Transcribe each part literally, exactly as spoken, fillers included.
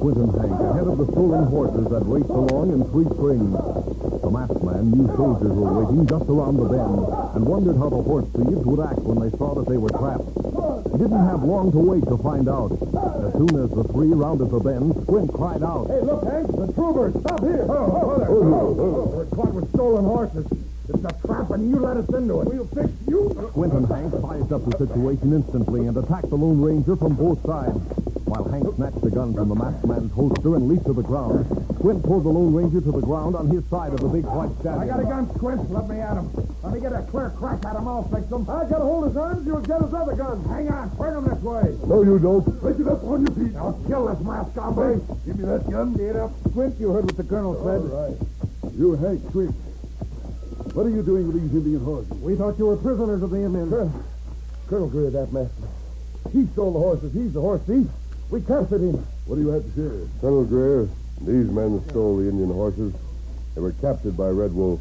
Squint and Hank ahead of the stolen horses that raced along in three strings. The masked man knew soldiers were waiting just around the bend and wondered how the horse thieves would act when they saw that they were trapped. He didn't have long to wait to find out. As soon as the three rounded the bend, Squint cried out, "Hey, look, Hank, the troopers! Stop here! Oh, oh, there. Oh, oh, oh. We're caught with stolen horses. It's a trap, and you let us into it. We'll fix you." Squint and Hank sized up the situation instantly and attacked the Lone Ranger from both sides. While Hank snatched the gun from the masked man's holster and leaped to the ground, Squint pulled the Lone Ranger to the ground on his side of the big white stallion. I got a gun, Squint. Let me at him. Let me get a clear crack at him. I'll fix him. I got to hold his arms. You'll get his other gun. Hang on. Bring him this way. No, you don't. Raise it up on your feet. I'll kill this masked hombre. Give me that gun. Get up. Squint, you heard what the colonel said. All right. You, Hank, Squint. What are you doing with these Indian horses? We thought you were prisoners of the Indians. Colonel, Colonel Greer, that masked man. He stole the horses. He's the horse thief. We captured him. What do you have to say? Colonel Greer, these men stole the Indian horses. They were captured by Red Wolf.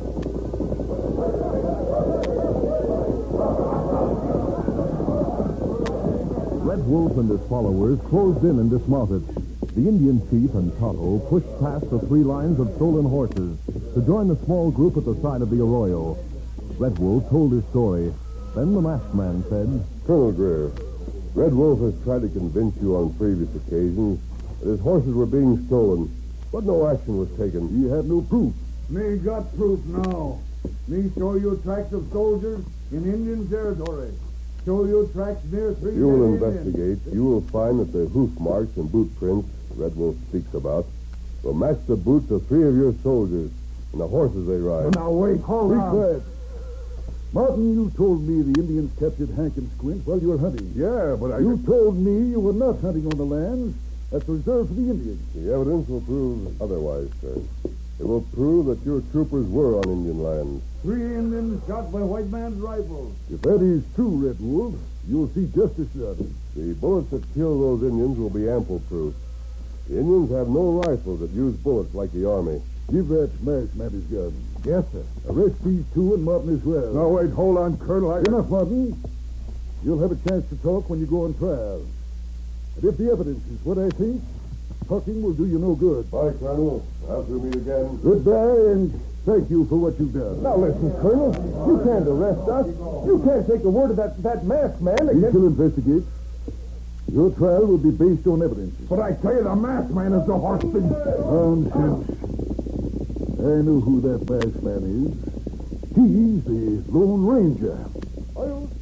Red Wolf and his followers closed in and dismounted. The Indian chief and Tonto pushed past the three lines of stolen horses to join the small group at the side of the arroyo. Red Wolf told his story. Then the masked man said, Colonel Greer, Red Wolf has tried to convince you on previous occasions that his horses were being stolen, but no action was taken. He had no proof. Me got proof now. Me show you tracks of soldiers in Indian territory. Show you tracks near three... You will dead investigate. You will find that the hoof marks and boot prints Red Wolf speaks about will match the boots of three of your soldiers and the horses they ride. Now, wait. Hold Be on. quiet. Martin, you told me the Indians captured Hank and Squint while you were hunting. Yeah, but I... You told me you were not hunting on the lands that's reserved for the Indians. The evidence will prove otherwise, sir. It will prove that your troopers were on Indian land. Three Indians shot by white man's rifles. If that is true, Red Wolf, you'll see justice done. The bullets that killed those Indians will be ample proof. The Indians have no rifles that use bullets like the Army. Give that masked man his gun. Yes, sir. Arrest these two and Martin as well. No, wait. Hold on, Colonel. I... Enough, Martin. You'll have a chance to talk when you go on trial. And if the evidence is what I think, talking will do you no good. Bye, Colonel. After we meet again. Goodbye, and thank you for what you've done. Now, listen, Colonel. You can't arrest us. You can't take the word of that, that masked man We against... shall investigate. Your trial will be based on evidence. But I tell you, the masked man is the horse thief. Nonsense. I know who that masked man is. He's the Lone Ranger.